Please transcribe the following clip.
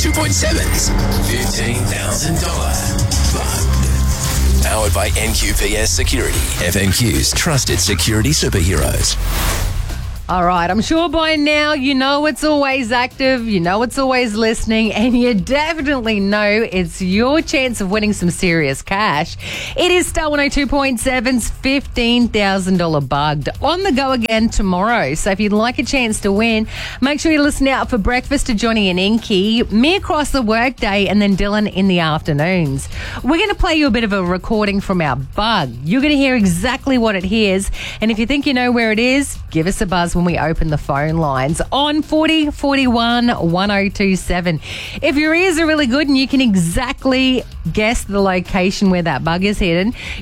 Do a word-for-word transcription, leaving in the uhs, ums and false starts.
two point seven's fifteen thousand dollars Bug. Powered by N Q P S Security, F N Q's trusted security superheroes. All right, I'm sure by now you know it's always active, you know it's always listening, and you definitely know it's your chance of winning some serious cash. It is Star one oh two point seven's fifteen thousand dollars Bugged on the go again tomorrow. So if you'd like a chance to win, make sure you listen out for breakfast to Johnny and Inky, me across the workday, and then Dylan in the afternoons. We're going to play you a bit of a recording from our bug. You're going to hear exactly what it hears, and if you think you know where it is, give us a buzz when we open the phone lines on forty forty-one one oh two seven. If your ears are really good and you can exactly guess the location where that bug is hidden,